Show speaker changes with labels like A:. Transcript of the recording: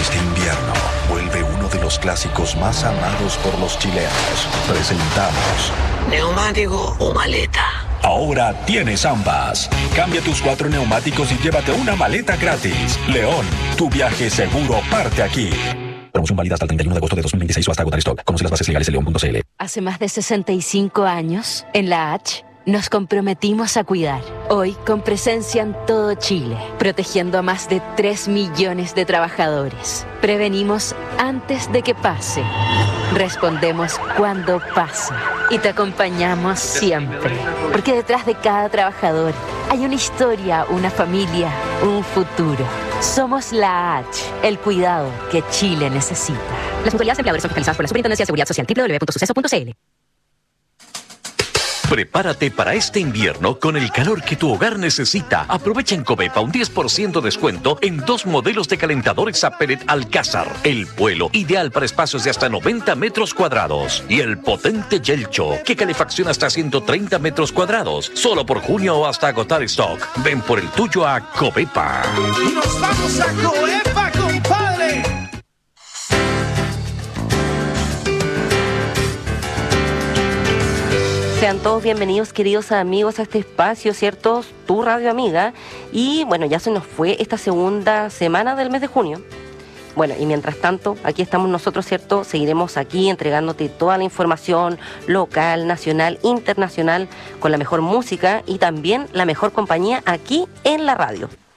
A: Este invierno vuelve uno de los clásicos más amados por los chilenos. Presentamos
B: ¿neumático o maleta?
A: Ahora tienes ambas. Cambia tus 4 neumáticos y llévate una maleta gratis. León, tu viaje seguro parte aquí. Promoción válida hasta el 31 de agosto de 2026 o hasta agotar stock. Conoce las bases legales en león.cl.
C: Hace más de 65 años, en la H, nos comprometimos a cuidar. Hoy, con presencia en todo Chile, protegiendo a más de 3 millones de trabajadores. Prevenimos antes de que pase. Respondemos cuando pasa. Y te acompañamos siempre. Porque detrás de cada trabajador hay una historia, una familia, un futuro. Somos la H, el cuidado que Chile necesita. Las mutualidades empleadores son fiscalizadas por la Superintendencia de Seguridad Social. www.suceso.cl.
D: Prepárate para este invierno con el calor que tu hogar necesita. Aprovecha en Covepa un 10% de descuento en 2 modelos de calentadores a pellet Alcázar. El vuelo, ideal para espacios de hasta 90 metros cuadrados. Y el potente Yelcho, que calefacciona hasta 130 metros cuadrados. Solo por junio o hasta agotar stock. Ven por el tuyo a Covepa.
E: ¡Y nos vamos a Covepa, compadre!
F: Sean todos bienvenidos, queridos amigos, a este espacio, ¿cierto? Tu radio amiga. Y bueno, ya se nos fue esta segunda semana del mes de junio. Bueno, y mientras tanto, aquí estamos nosotros, ¿cierto? Seguiremos aquí entregándote toda la información local, nacional, internacional, con la mejor música y también la mejor compañía aquí en la radio.